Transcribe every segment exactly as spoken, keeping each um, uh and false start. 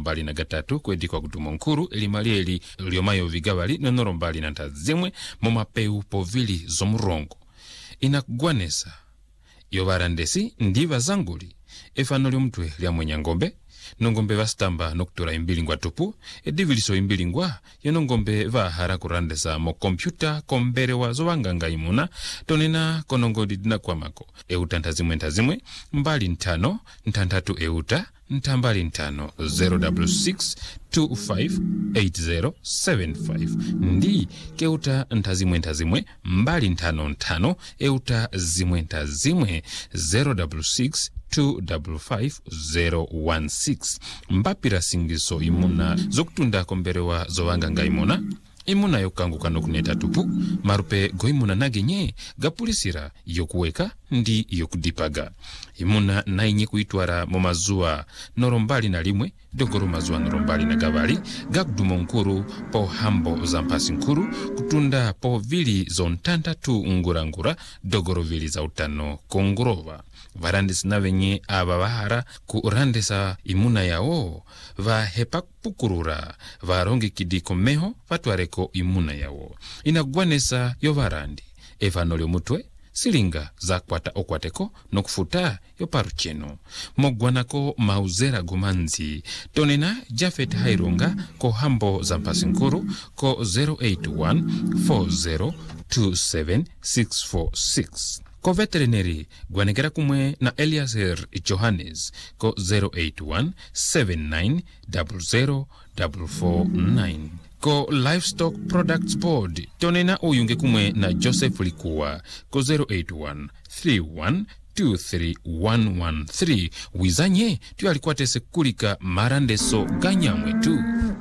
norombali na gatatu kwedi kwa kutumo nkuru elimali eli liomayo vigawali na norombali na ntazimwe momapeu povili zomurongo. Inakugwanesa yovarandesi ndiva zanguli efanolio mtwe lia mwenye ngombe nongombe vastamba nokutura imbilingwa tupu ediviliso imbilingwa yonongombe vahara kurandesa mo kompyuta kombere wa zowanganga imuna tonena konongodi dina kwa mako euta ntazimwe ntazimwe mbali ntano ntantatu euta ntambali ntano zero six six two five eight zero seven five ndi keuta ntazimwe ntazimwe mbali ntano ntano euta zimwe ntazimwe zero six six two five five zero one six mbapira singiso imuna zokutunda komberewa zowanganga imuna imuna yokanguka nokuneta tupu marupe goimuna nagenye gapulisira yokuweka ndi yokudipaga imuna nainye kuitwara momazua norombali na limwe dogoro mazua norombali na gavali gakudumo nkuru po hambo za mpasi nkuru kutunda po vili zontanta tu ngurangura dogoro vili za utano kongurova varandisi na venye aba bahara kurandesa imuna yao vahepa pukurura varongi kidiko meho vatwareko imuna yao inagwanesa yovarandi evanolio mutwe silinga za kwata okwateko nokufuta yo parucheno mogwanako mauzera gomanzi tonena Jafet Haironga ko hambo za mpasi nkuru ko zero eight one four zero two seven six four six ko veterinary gwanegera kumwe na Eliezer Johannes ko zero eight one seven nine zero zero four four nine ko Livestock Products Board tonena uyunge kumwe na Joseph Likuwa ko zero eight one three one two three one one three wizanye tu alikuwa tesekulika marandeso ganyamwe tu.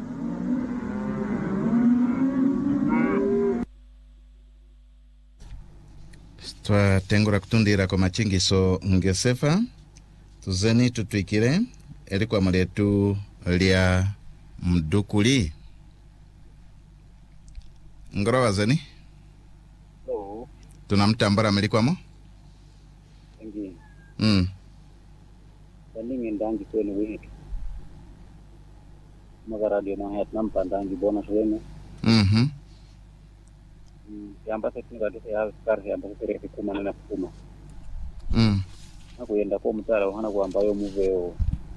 Twa tengura kutundira kwa machingiso ngesefa tuzeni tutwikire elikuwa maletu lia mdukuli ngorowa zeni oh tunamtambara melikwamo ngi mm bandingi ndangi kwenu wetu magaradio na hat nampandangi bona shwene mhm yamba sekinga dite ya skar yamba sekere kuma na kuma mm akuyenda ko mutara uhana kwamba yo muveo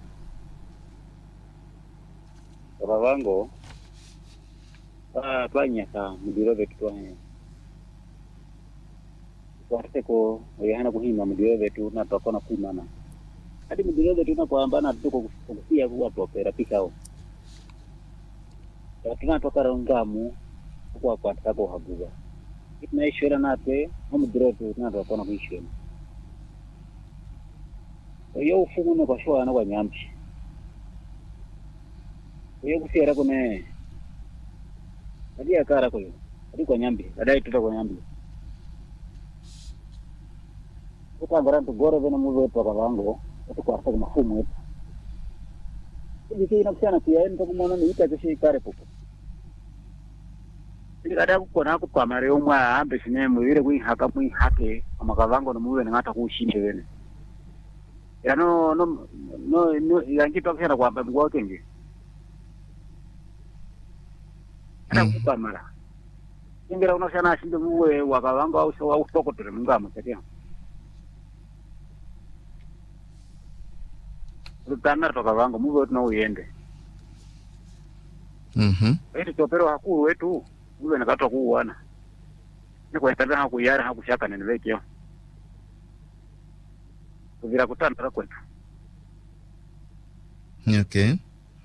babango ah twanyaka mudiro vetu twahe kwate ko yana kuhima mudiro vetu na tokona kumana hadi mudiro vetu na kwamba na tuko kufikia kwa topera pikao tuna toka ngamu kwa kwa tako haguga tunaishora nate mudiro vetu na tokona kuishema yo ufungu kwa shwa na kwa nyamchi yo kusiera kune hadi akara kwa hadi kwa nyambi hadi tuta kwa nyambi kwa garanto goro vena muwe kwa wango kwa kwa mafumu yetu ili kina msiana pia ndo kumona ni itakeshi kare popo ili kada kukona kwa mareo mwa ambe sinemu ile kuin haka mwi hake amakavango no muwe ngata kushinde wene ya no no no no yangi tokera kwa mwa kenge ana kukamara ingira unosana shinde muwe wakavanga au so au tokotere mungama kati rutana tokavanga muwe tuna uyende mhm eti topero hakuru wetu muwe nakatwa kuuana niko yatanda hakuyara hakushaka nenevekyo kuvira kutanda kwetu okay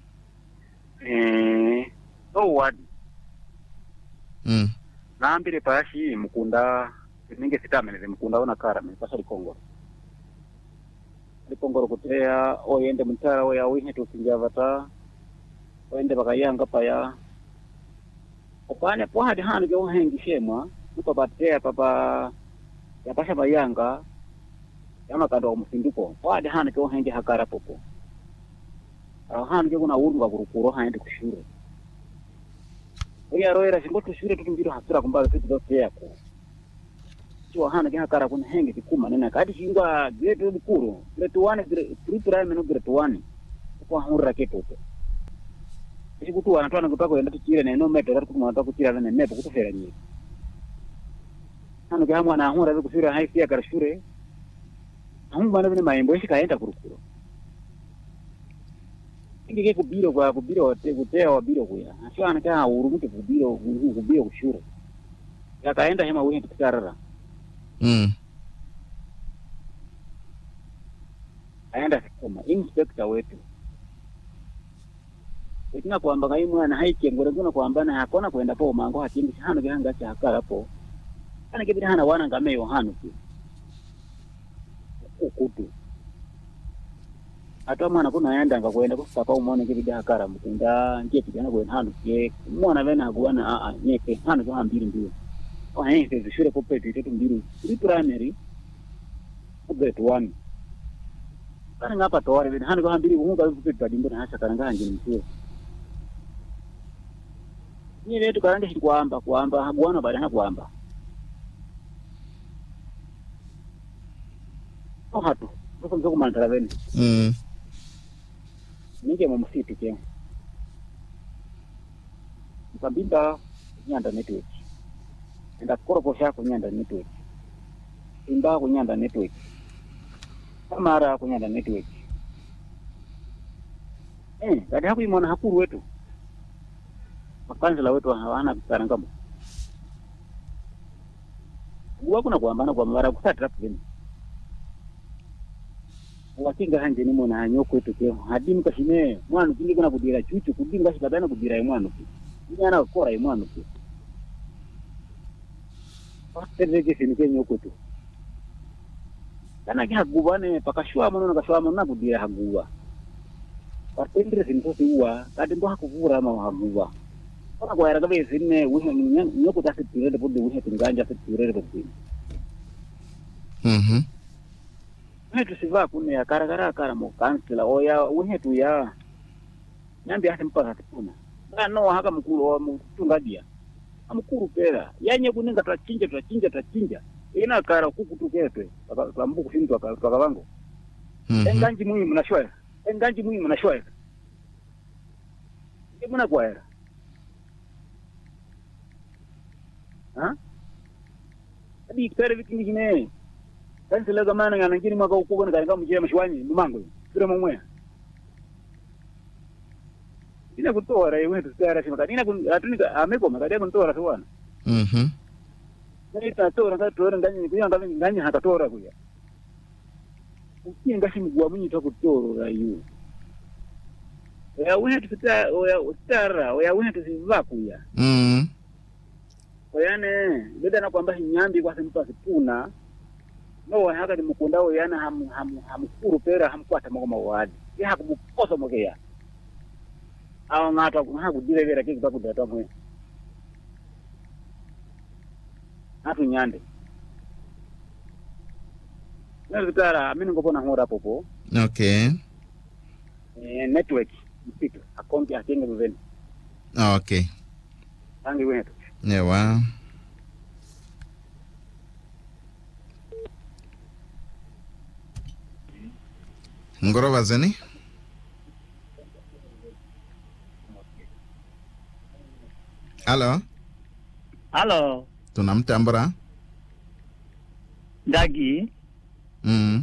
eh so what mm naambire pashi mukunda ninge sitamene mukunda ona kara me pasali Kongo Kongo kutea oyende mutara oya wihe tusinjavata oyende bakayanga paya opane pohadi hanu jo hengi shemwa uko batea papa ya pasha bayanga yama kando musinduko pohadi hanu jo hengi hakara popo hanu jo kuna urunga kurukuro haende kushure oya roera simboto shure tutumbiro hasira kumbala tutu dote yako chwa hana kya kara kun henge tikuma nena kadi shingwa grade bukuru grade one grade three prime no grade one kwa hurra keto Ikutu wanatwana kutaka enda tukire ne no meto kuti mwana kutira ne mepo kutufera nyi. Hano kama mwana ahura za kusura haifia karashure. Hamu bana bine maimbo shikaenda kurukuro. Ingeke kubiro kwa kubiro te kutea wa biro kuya. Asho anaka urumuke kubiro kubiro kushure. Yakaenda hema wewe tukarara. Mm. Aenda kama inspector wetu. Ikina kwamba ngai mwana haike ngore kuna kwamba na hakona kwenda po mango hakindi hano gihanga cha hakara po. Kana kibira hana wana ngameyo hano ki. Ukutu. Ata mwana kuna yanda ngakwenda kusapa umone kibida hakara mukunda nje kijana kwenda hano ki. Mwana vena hakuwana a a nyeke hano kwa mbiri ndio. Kwa hiyo zishure ko petu itetu mbiri. Ni primary. Grade one. Kana ngapa towari vena hano kwa mbiri unga kupetu badimbo na hasa karanga nje msio. Ni letu karanga shi kwamba kwamba hakuwana badana kwamba. Oh hatu. Ndio ndio kumantara veni. Mm. Ninge mu msitu ke. Kabinda nyanda network. Enda koropo shako nyanda network. Imba kunyanda network. Kamara kunyanda network. Eh, kadi hapo imona hakuru wetu. Makanzela wetu hawana karangamo. Uwa kuna kuambana kwa mara kusatra peni. Wakinga hanje ni mona hanyoko wetu ke. Hadimu kashime mwana kingi kuna kudira chuchu kudinga shibadana kudira imwanu ki. Nyana kora imwanu ki. Pastere sinike nyoko tu. Kana ki hagubane pakashwa mono nakashwa mono nakudira haguwa. Pastere siniko siwa kadi ndo hakuvura ma haguwa. Kana kwa era kabe sinne wuhe nyoko ta siture de bodde wuhe tinganja siture de bodde. Mhm. Hetu siva kune ya karakara kara mo kansela oya wuhe tu ya. Nyambi hata mpaka tuna. Ano haka mkuru wa mtungadia. Amkuru pera. Yanye kuninga twachinja twachinja twachinja. Ina kara kuku tuketwe. Tukambu kushindwa kwa wangu. Mhm. Enganji mwi mnashwaya. Enganji mwi mnashwaya. Mbona kwaera? Ha? Adi kare vikingi kine. Kansi lega mana ngana ngini mwaka ukubwa na kanika mjia mshwanyi mumango. Sura mumwe. Ina kutora yewe tusiara shima kadina kun atunika ameko makadea kuntora tuwana. Mhm. Nani tatora katora ngani ni kuyanga ngani hakatora kuya. Ukinga shi mgwa munyi to kutora rayu. Ya wewe tusiara ya ustara ya wewe tusiva kuya. Mhm. Oyane beda na kwamba nyambi kwa sempa sipuna. No haka ni mukunda oyana ham ham hamkuru pera hamkwata mako mawadi. Ya hakumukosa mokeya. Awa ngata hakudire vera kiki bakudata mwe. Hatu nyande. Nalutara amini ngopona hora popo. Okay. Eh network mpitu akonti akinga mveni. Okay. Tangi wetu. Ewa. Ngoro bazeni? Halo? Halo, Tunamtambura? Dagi, Mm.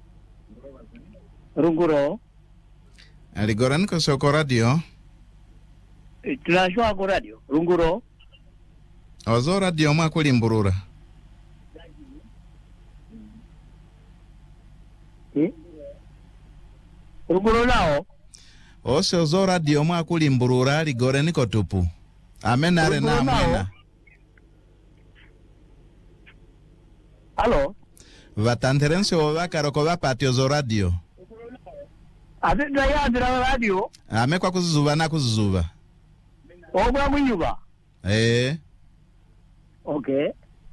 Runguro, Aligora niko soko radio. eh, tunashua kwa radio. Runguro, Ozo radio mwa kuli mburura. eh? Runguro nao, Ose ozo radio mwa kuli mburura aligora niko tupu. Amenare na Runguro nao. amena. Halo, Vatanterense owa karoko vapati ozo radio. ati daya adira radio, Ame kwa kuzuzuva na kuzuzuva. ogwa mwinyuba. Eh. Okay.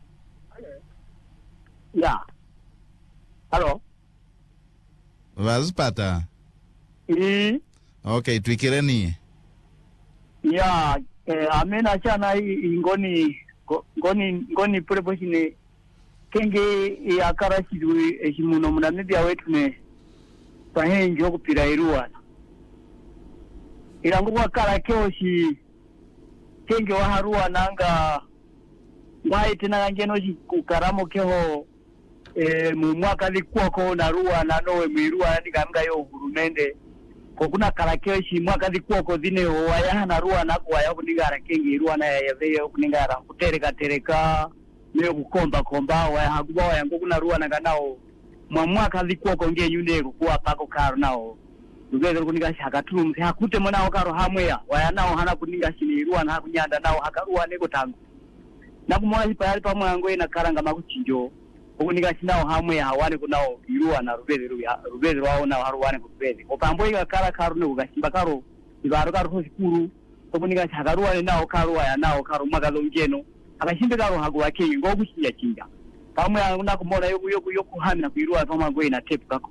Ya. Halo, Vazipata. eh, Okay, twikireni. ya, eh, amena chana hii ngoni, ngo- ngoni, ngoni pule poshine, kenge ya karashidu ejimuno munamibia wetu ne, pahenji okupira iruwana. ilangu wakala kyoshi kenge wa harua nanga mwai tena ngeno kukaramo keho e, mu mwaka likuoko na rua na nowe mwirua nikamga yo hurumende ko kuna kala kyoshi mwaka likuoko dine waya na rua na kwa ya kuningara kenge rua na ya veyo kuningara kutereka tereka niyo kukomba komba waya hakuba waya ngokuna rua na kanao mwa mwaka likuoko nge yune kuwa pako karo nao Lugeze kuninga shakatulu mse hakute mwana wakaro hamwea waya nao hana kuninga shiniruwa na hakunyanda nao hakaruwa neko tangu na kumona hipa yali pa mwango ina karanga makuchinjo kuninga shinao hamwea hawane kunao iruwa na rubeze rubeze wao nao haruwane kurubeze opambo iga kara karu neko kashimba karo ibaro karo hosikuru kuninga shakaruwa nao karuwa ya nao karu magazo mjeno hakashimbe karo haguwa kei ngogu shiya chinja pamwe na kumona yoku yoku yoku hami na kuiruwa pa mwango ina tepu kako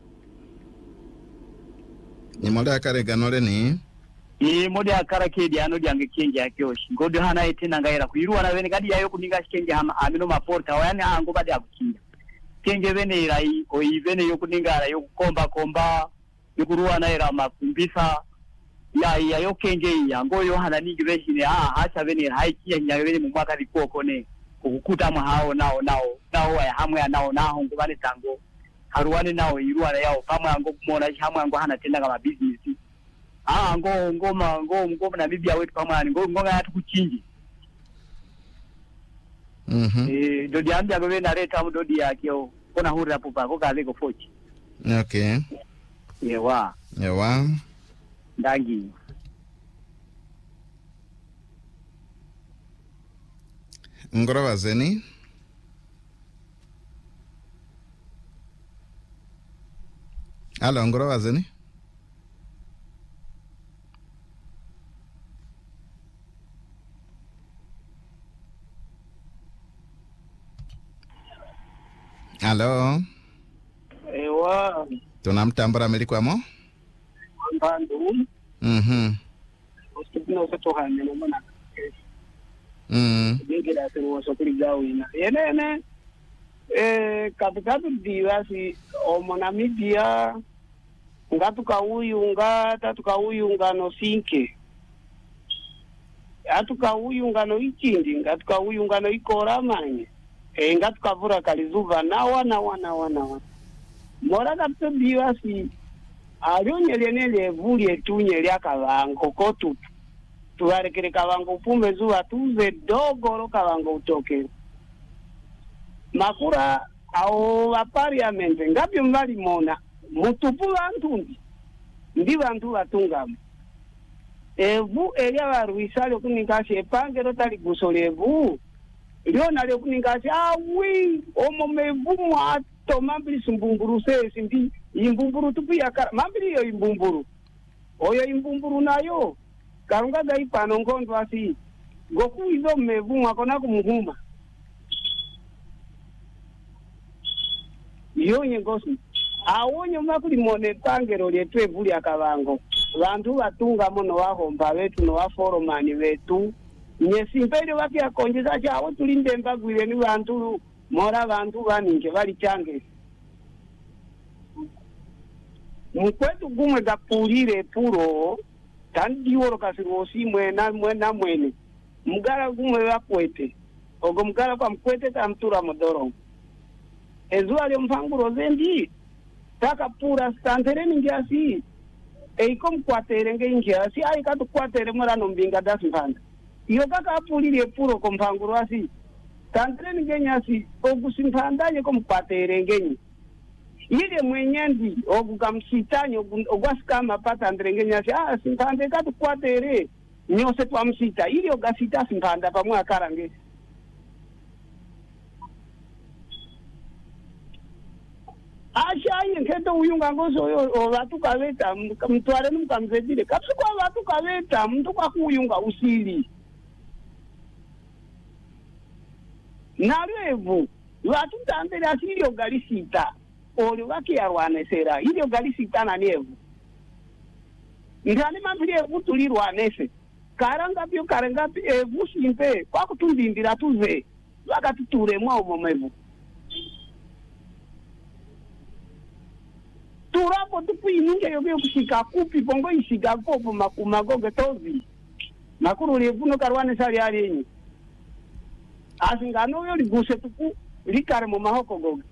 ni mode akare ganole ni e mode akara kedi ano diange kenje akyoshi ngodo hana etena ngaira kuirua na bene kadi yayo kuninga kenje hama amino maporta wayane ango bade akukinja kenje bene irai o ibene yo kuninga ara yo komba komba yo kurua na era makumbisa ya ya yo kenje ya ngoyo hana ningi beshine ah acha bene haiki ya nya bene mu mwaka likoko ne kukuta mu hao nao nao nao ya hamwe nao nao ngubane tango haruwane nao iruwa yao pamwe ango kumona hamwe ango hana tenda kama business ah ngo ngoma ngo ngoma na bibi yawetu pamwe ngo ngonga yatu kuchinji mhm eh dodi ambia gobe na leta mu dodi yake o kona hura pupa ko kale ko fochi okay yewa yewa ndangi ngoro wazeni Halo, ngoro wazeni? Halo. Ewa. Tunamtambura milikwamo? Mbandu. Mhm. Ostupino seto hande no mana. Mhm. Dinge da sero so kuligawi na. Ene ene eh katikati diwasi omona media ngatuka uyunga tatuka uyunga no sinke atuka uyunga no ichindi ngatuka uyunga no ikora manye e ngatuka vura kalizuva na wana wana wana wana mora kapto diwasi alyonyelene levuli etunye lya kavango kotu tuwarekere kavango pume zuwa tuze dogo lo kavango utoke makura au wa parliament ngapi mbali mona mutupu bantundi ndi bantu batungamo evu elia baruisale kuningashe epangero tali gusolevu lyo nalyo kuningashe awi omo mevu mwato mambili sumbumburu sesi ndi imbumburu tupu ya kara mambili yo imbumburu oyo imbumburu nayo karunga gai pano ngondo asi goku izo mevu mwakona kumuhuma yonye ngosi awonye makuli mone pangero lyetu evuli akavango vantu vatunga mono wahomba vetu no waforomani vetu nyesimpeli vakiakonjeza chawo tulinde mbagwire ni vantu mora vantu vaninge vali change mkwetu gumwe gapulire puro tandiworo kasirosi mwena mwena mwene mgara gumwe vakwete ogo mgara kwa mkwete tamtura modoro ezuwa lyo mpanguro zendi taka pura stantere ningiasi eiko mkwatere nge ingiasi ai katu kwatere mora no mbinga dasifanda iyo kaka apulire puro ko mpanguro asi stantere ningenyasi ogusimfanda ye ko mkwatere ngenyi ile mwenyendi ogukamsitanye ogwasikama pata ndrengenyasi ah simpande katu kwatere nyose twamsita ile ogasita simpanda pamwe akarange ashaye nketo uyunga ngozo yo watu kaveta mtware mkamzedile kapsi kwa watu kaveta mtu kwa kuyunga usili narevu watu tambele asili ogalisita oli waki yarwanesera ili ogalisita na nevu ngani mambili evu tulirwanese karanga pyo karanga evu simpe kwa kutumbindira tuze wakatuture mwa umomevu turapo tupuininge yobe kushika kupi pongo ishika popo makumagoge tozi makuru levuno karwane sari arenyi asingano yo liguse tuku likare mu mahoko goge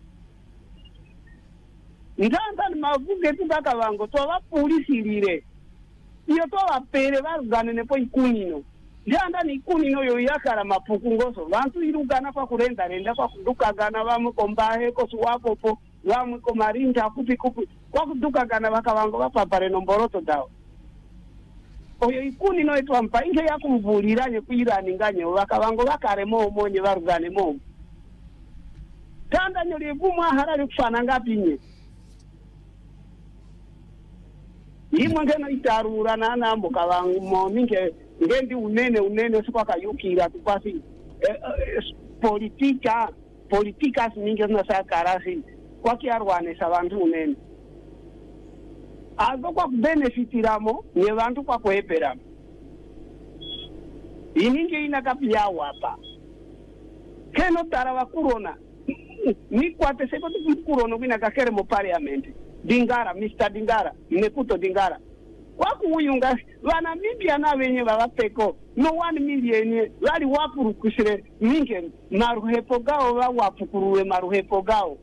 ndanda ni mavuge tubaka bango to ba polisi lire iyo to ba pere barugane nepo ikunino ndanda ni ikunino yo yakara mapuku ngoso bantu irugana kwa kurenda renda kwa kuduka gana bamwe kombahe ko suwapopo bamwe ko marinda kupi kupi kwa kuduka gana bakabango bapapare nomboroto dawo oyo ikuni no etwa mpa inge yakumvuliranye kwirani bakabango bakaremo omonye barugane mo tanda nyoli vumwa harali kufana ngapinye imwe ngeno itarura na nambo kabango mo minge ngendi unene unene sikwa kayukira tukwasi eh, eh, politika politika sininge na sakarasi kwa kiarwane sabantu unene azo kwa benefitiramo nye bantu kwa kueperamo ininge inakapia wapa keno tarawa kurona ni kwate seko tu kurono bina kakere mo parliament Dingara mister Dingara nekuto Dingara kwa kuuyunga wana mibia na wenye babapeko no one million wali wapuru kusire minge maruhepo gao wa wapukuruwe maruhepo gao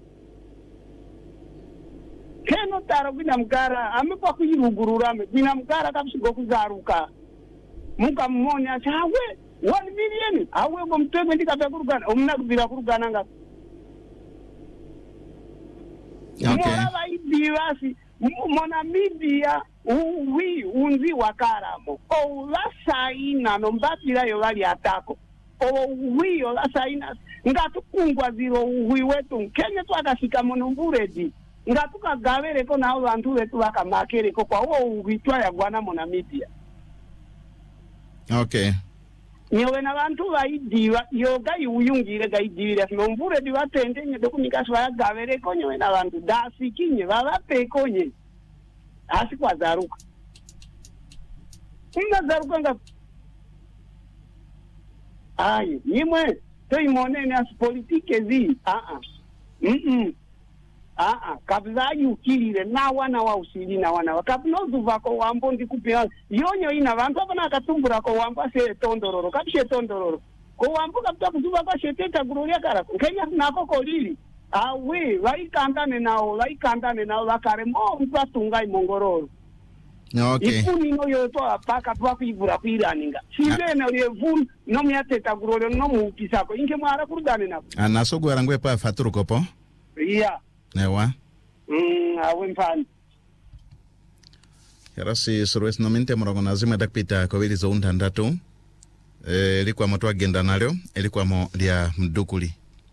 keno taro bina mgara amekwa kuyirugurura me bina mgara kapsigo kuzaruka muka mmonya chawe one million awe go mtego ndika pe kurugana omna kubira kurugana nga okay mwana baidivasi mona mibia uwi unzi wakaramo o lasaina no mbapira yo bali atako o uwi o lasaina ngatukungwa ziro uwi wetu kenye twakashika monomburedi ngatuka gavere ko na abantu wetu bakamakere ko kwa wo ubitwa ya gwana mona mibia okay nyewe na bantu baidiva yoga yuyungire gaidivira nomvure divatende nye dokunikasi bayagavere ko nyewe na bantu dasikinye babapeko nye asi kwa zaruka inga zaruka nga ayi nimwe to imonene as politike zi a a mm a a kabza yukirire na wana wa usili na wana wakapno duvako wambo ndikupia yonyo ina bantu abana katumbura ko wambo se tondororo kapshe tondororo ko wambo kapta kuzuba kwa sheteta gurulia kara Kenya nako kolili awe vaikandane nao vaikandane nao vakare mo mpatunga imongororo okay ikuni no yoto apaka twa kuivura kwiraninga sivene levu no myateta gurole no mutisako inge mwara kurugane nabo anasogwara ngwe pa faturu kopo iya newa mm awe mfani yarasi surwes no mente murongo nazima dakpita ko wili zo undandatu eh likwa moto agenda nalyo elikwa mo lya mdukuli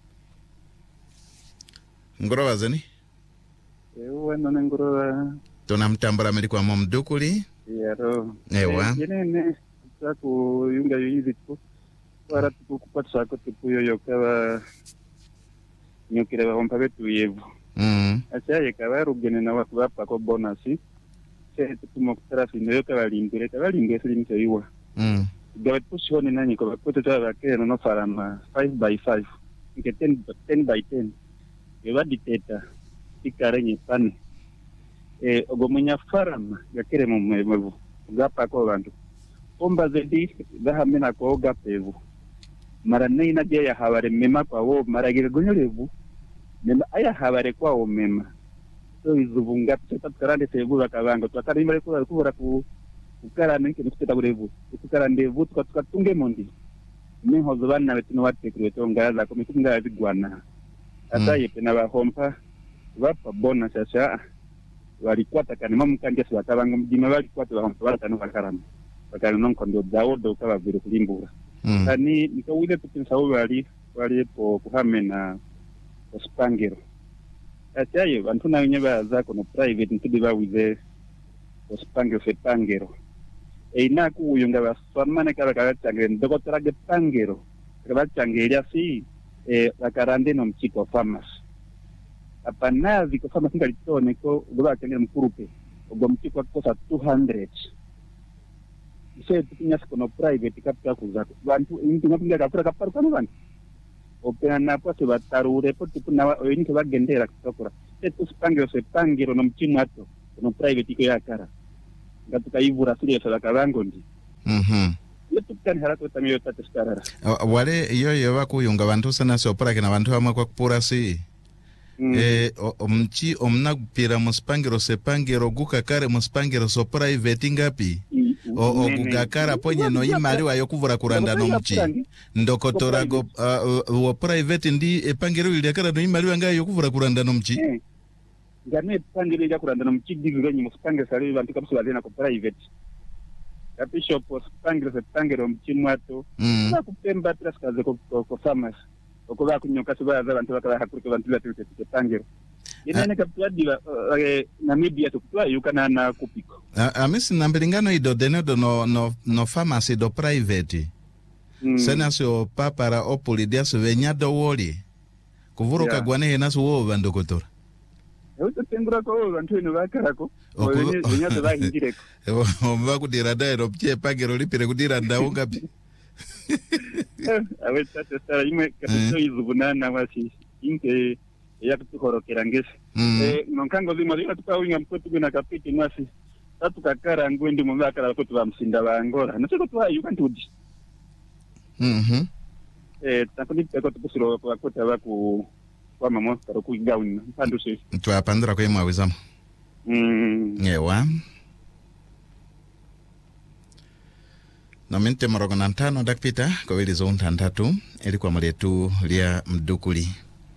ngorowa zeni ewe none ngorowa tuna mtambala melikuwa mo mdukuli yaro ewa yenene sako yunga yizi tu para tu kupata sako tu yoyo kaba nyukire bahompa betu yevu mm acha yekaba rugene na watu bapa ko bonasi se tumo kutara sino kaba limbire kaba limbire sili mteyiwa mm gawe tushone nani ko bakoto twa bakene no farama five by five nke ten by ten eba diteta ikarenye pane eh ogomunya farama yakere mu mevu gapa ko bantu omba zedi dahamena ko gapevu mara neina dia ya habare mema kwa wo mara gire gonyolevu mema aya habare kwa wo mema so izubunga tsata karande sebu bakabanga twakari mare ko kubura ku ukara nenke nukuteta kurevu ukara ndevu tukatunge mondi niho zobana betino wate kreto ngaza ko mitunga zigwana ataye pena ba hompa bapa bona sasa walikwata kana mamukanje swatabango mdima walikwata ba hompa batano bakarama bakari non kondo dawo do kaba vile kulimbura ani nikawile tukinsa wali wali po kuhamena ospangero ataye bantu na nyeba zako no private ntidiba wize ospangero fepangero eina kuyunga basomane kaba kagachangere ndokotera ge pangero kaba changeria si eh bakarande no mchiko farmers apana ziko farmers ngalitone ko goba changere mkurupe ubwo mchiko kosa two hundred ise tukinya kono private kapita kuzako bantu intu ngapinga kapura kaparu kanu bantu opena napo se batarure po tipuna oyini ke bagendera kutokora tetu spangiro se pangiro no mchimu ato no private iko ya kara ngatuka ivura sile sala kabango ndi mhm letu kan harako tamiyo tate starara wale iyo yo bakuyunga bantu sana sopora kina bantu amwe kwa kupura si mm. eh omchi omna pira muspangiro se pangiro guka kare muspangiro so private ngapi mm. o ogugakara ponye no imali wayo kuvura kuranda no mchi ndokotora go uh, uh, private ndi epangiro ile kara no imali wanga yo kuvura kuranda no mchi eh ngane pangiro ile kuranda no mchi digo nyi muspangiro sari bantu kapsu bazena ko private Bishop spangiro se pangiro mchi mwato mm. ba kupemba traskaze ko ko farmers okuba kunyoka suba za bantu bakala hakurike bantu la tuke pangiro ina ne kaptua diva Namibia tukutwa yukana na kupiko amisi nambilingano ido denedo no no no pharmacy do private mm. sena sio papara opuli dia so venyado woli kuvuruka yeah. Gwane hena so wo bandokotora Euto tengura ko bantu ino bakarako venyado ba hingireko omba kudira dairo pche pagero lipire kudira ndawo ngapi awe tata sara imwe kapito izubunana wasi inke ya kutukorokera ngese mm. eh nonkango zima zima tukawinga mkotu kuna kapiti mwasi tatu kakara ngwendi mwakara kotu ba msinda ba Angola natiko tuwa yukantudi mhm eh takoni peko tukusiro kwa kota ba ku kwa mama karo ku gauni pandu se twa pandura ko imwa wizama mm yewa na mente morogana ntano dakpita kwa wili zo ntandatu ilikuwa maletu lia mdukuli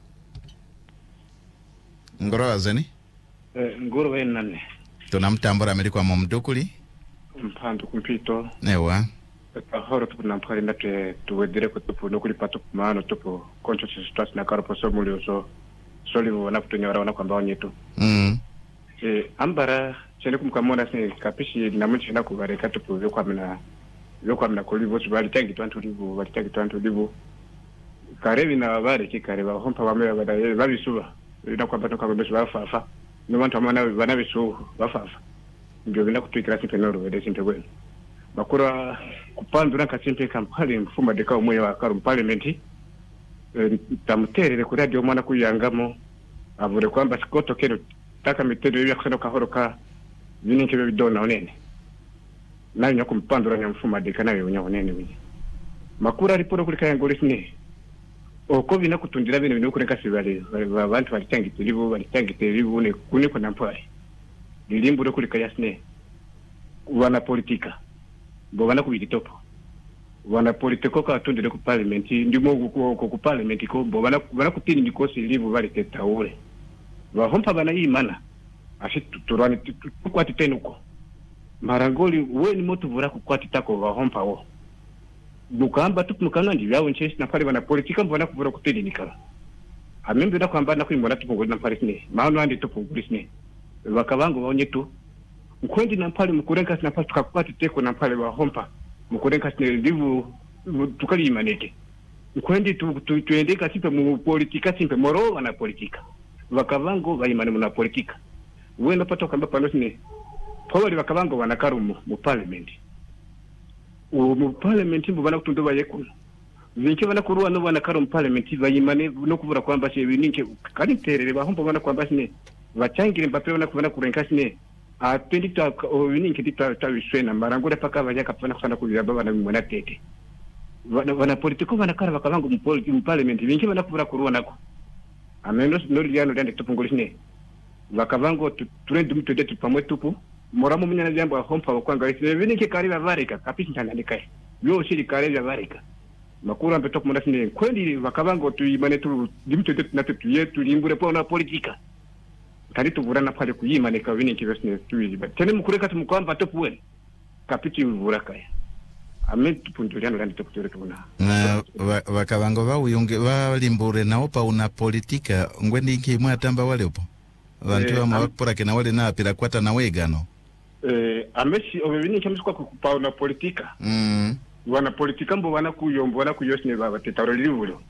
ngoro azeni eh ngoro we nane tunamtambura milikuwa mu mdukuli mpandu kumpito ewa ahoro tupuna mpali nate tuwedire kutupu nukuli patu kumano tupu koncho situasi na karo poso mulio so soli wana kutunyawara wana kwa mbao nyetu mm. eh ambara chene kumkamona sini kapishi na mwichi na kubareka tupu vyo mina vyo kwa mina kulivu subali tangi tuantu livu wali tangi tuantu livu karevi na wabare kikareva hompa wamewa wada wabisuwa ina kwa bato kwa mbesu wafafa ni wantu amana wanabisu wafafa ndio vina kutuikira simpe noro wede simpe kweli bakura kupandura kasimpe kampali mfuma deka umoya wa karu parliamenti e, tamuterere kuri radio mwana kuyangamo avure kwamba sikoto kero taka mitero ya kusana kahoro ka vini kebe bidona onene nayo nyako mpandura nya mfuma deka nayo nya onene wi makura riporo kuri kayangole sine oko vina kutundira bino bino kureka sibale abantu balitangite libo balitangite libo ne kuniko nampari lilimbudo kuri kayasne wana politika bo wana kubititopo wana politiko ka tundire ku parliament ndimo ku ku parliament ko bo wana wana kutini ndikosi libo baliteta ule ba hompa bana imana ashi turani tukwati tenuko marangoli weni moto vura kukwati tako ba hompa wo bukamba tupumukana ndi yawo nchesi na pale bana politika mbona kuvura kuteli nikala amembe na kwamba na kuimbona tupungula na pale sine maana andi tupungula sine bakabango baonyetu mkwendi na pale mkurenka sina pale tukakupati teko na pale wa hompa mkurenka sine livu tukali imanete mkwendi tu, tu, tuendeka simpe mu politika simpe moro na politika bakabango baimane mu na politika wena pato kamba pano sine pawali bakabango wanakarumu mu parliament mu parliament mbo bana kutundo bayekuna vinke bana kuruwa no bana karo mu parliament bayimane no kuvura kwamba she bininke kali terere bahomba bana kwamba sine bachangire mbape bana kubana kurenka sine a twenty bininke tita tawishwena marangure paka baja kapana kusana kuvira bana mwana tete bana bana politiko bana kara bakabango mu parliament vinke bana kuvura kuruwa nako ameno no liano ndende tupungulishine bakabango turende mutode tupamwe tupu moramo mnyana jambo hompa wakwanga isi vinike kariba varika kapisi ntandandika yo shiri kariba varika makura mbeto kumunda sine kwendi wakabango tuimane tu dimto tetu na tetu yetu limbure po na politika kari tuvurana pale kuyimane ka vinike vesine tuiziba tene mukureka tumukwamba topuwe kapiti vuraka ya ame tupunjuliano landi tokutore tuna na wakabango wa uyunge wa limbure na opa una politika ngwendi inki mwatamba wale upo vantu wa mawakupura kena wale na apira kwata na wegano eh amesi obebini kemsukwa kupa na politika mm wana politika mbo wana kuyombo wana kuyosne baba tetaro livulo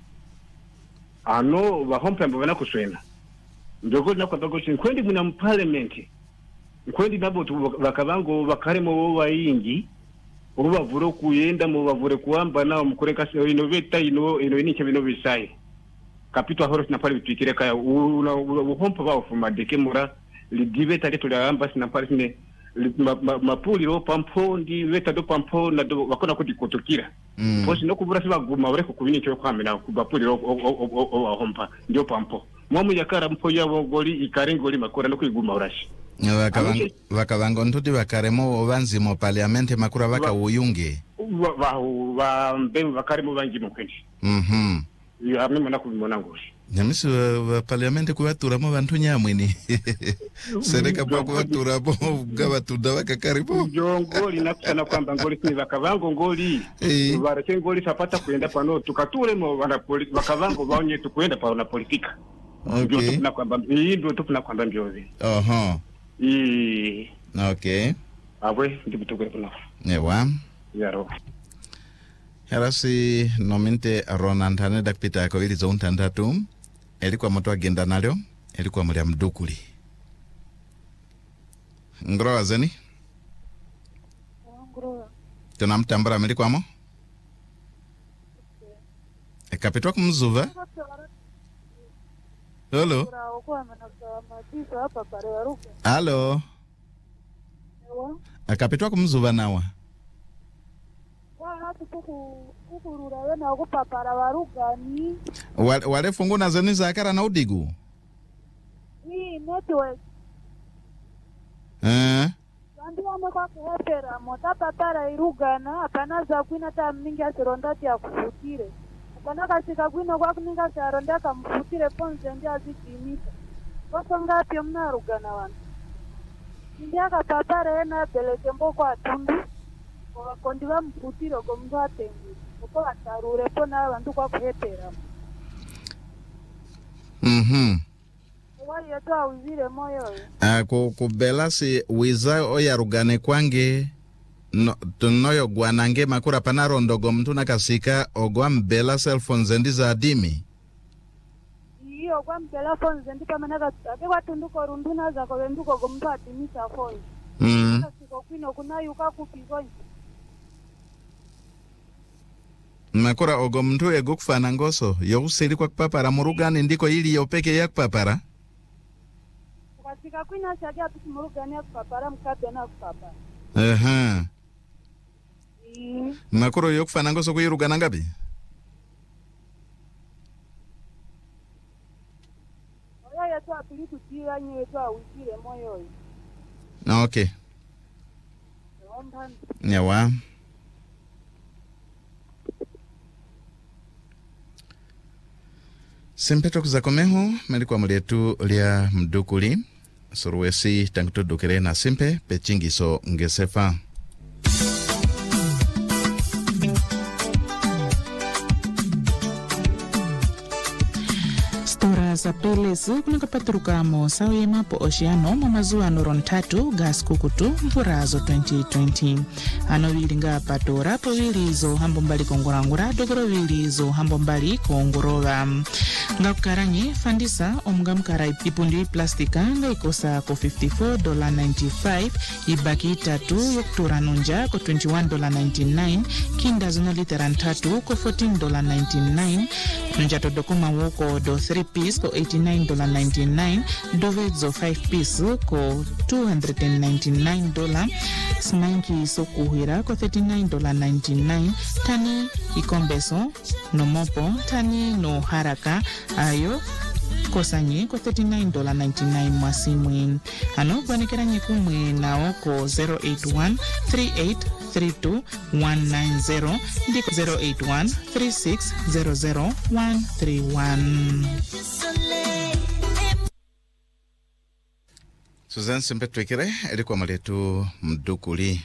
ano bahompa mbo wana kuswena ndogo na kwa bago kwendi muna mu parliament kwendi nabo bakabango bakaremo bo bayingi uruba vuro kuyenda mu bavure kuamba na mukureka se ino beta ino ino ni kebino bisaye kapitwa horo sinapali bitwikire kaya una uhompa ba ufuma dekemura lidiveta leto la amba sinapali sine mapuli ro pampo ndi veta do pampo na do bakona kuti kotokira Mm. posi no kubura sibaguma bare kukubini cyo kwamena kubapuli ro o hompa ndio pampo mwamu yakara mpo yabo goli ikarengoli makora no kwiguma urashi Vakavang vakavanga ntuti vakaremo vanzi mo parliament makura vaka uyunge. va va va mbem vakaremo vangi mukwendi Mhm. ya mimi na kubimona ngoshi Nyamisi va parliament kuvatura mo vantu nyamwini. Sereka pa kuvatura mo gava tuda vakakarimo. ngoli na kusana kwamba ngoli ni vakavango ngoli Eh. vareke ngoli sapata kuenda pano tukature mo wana polisi vakavango vaonye tukuenda pa na politika. Ndio Okay. tupna kwamba hii ndio tupna kwamba mbiozi. Oho. Eh. Okay. Abwe ndi butukwe pano. Ewa. Yaro. Herasi nomente ronantane dakpita ko iri zontandatu. Elikuwa mtu agenda nalyo. Elikuwa muli amdukuli. Ngro wazeni? Tunamtambura melikwamo? Ekapitwa kumzuva? Hello? Halo? Akapitwa kumzuva nawa? Wale, wale fungu na zeni za akara na udigu? Hii network. Eh? Ndiame kwa kuhepera mota papara irugana hapana za kwina ta mingi asirondati ya kufutire. Hapana kasika kwina kwa kuninga saronda kamfutire ponze ndi azikimita. Koso ngapi mna rugana wana. Ndiaka papara ena beleke mboko atundu. Kwa kondiwa mfutire go mndo atengi. Uko atarure pona abantu kwa kuhepera. Mhm. Wali yetu awizire moyo. Uh, ku, kubela si wiza oya rugane kwange no, tunoyo gwanange makura panaro ndogo mtu nakasika ogwa mbela cellphone zendi za adimi. Iyo kwa mbela phone zendi kama naka ake watunduko runduna za kwa nduko go mtu atimisa phone. Mm. Siko kwino kuna yuka kupigonyi. Makura ogo mtu ego kufana ngoso yo usiri kwa kupapara murugani ndiko ili yopeke ya kupapara. Katika kwina shagia apisi murugani ya kupapara mkabe na kupapara. Aha. Ii. Makura yo kufana ngoso kuirugana ngapi? Oya yetu apili kutira nye yetu awikire moyo. Okay. Ombani. Nyawa. Simpeto kuzakomeho melikuwa mulietu lia mdukuli suruwesi tangutu dukere na simpe pechingiso ngesefa. Stora za pelezi kunika paturukamo sawema po oceano mamazuwa noron tatu gas kukutu mfurazo twenty twenty. Ano vilinga patora po vilizo hambo mbali kongorangura dogoro vilizo hambo mbali kongorova. Nga kukaranyi fandisa omga mkara ipundi plastika nga ikosa ko fifty-four dollars ninety-five ibaki tatu yoktura nonja ko twenty-one dollars ninety-nine kinda zona literan tatu ko fourteen dollars ninety-nine nonja to dokuma woko do three piece ko eighty-nine dollars ninety-nine dovezo five piece ko two hundred ninety-nine dollars smanki so kuhira ko thirty-nine dollars ninety-nine tani ikombeso no mopo tani no haraka ayo kosanyi ko thirty-nine dollars ninety-nine mwasimwe ano gwanekera nyikumwe na oko zero eight one three eight three two one nine zero ndiko zero eight one three six zero zero one three one. Suzanne Simpetwekere elikuwa maletu mdukuli.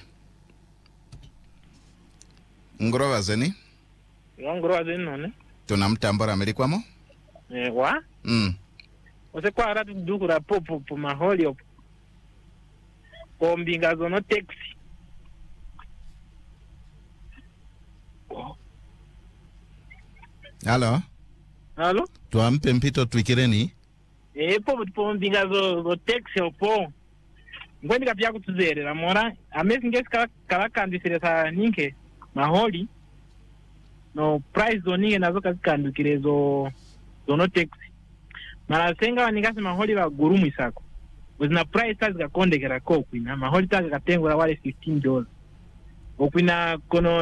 Ngoro wazeni? Ngoro wazeni none? Tunamtambora melikwamo? Eh, wa? Mm. Ose kwa aratu dukura popo po maholi opo. Ko mbinga zono taxi. Halo? Halo? Tuampe mpito twikireni? Eh, popo po mbinga zo, zo taxi opo. Ngwendi kapia kutuzerera mora. Amesi ngesi kala, kala kandisire sa ninke maholi. No price zo ninge nazo kazi kandukire zo zono taxi mara senga waningasi maholi wa gurumu isako uzina price tazi kakondekera ko kwina maholi tazi katengura wale fifteen dollars okwina kono